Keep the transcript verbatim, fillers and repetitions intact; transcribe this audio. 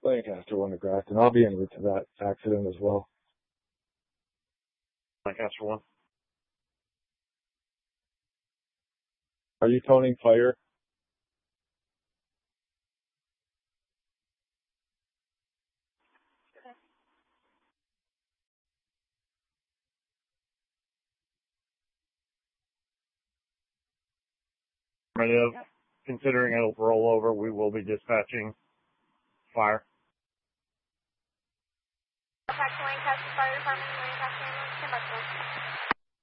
Lancaster one to Grafton. I'll be en route to that accident as well. Lancaster one. Are you toning fire? Considering it'll roll over, we will be dispatching fire.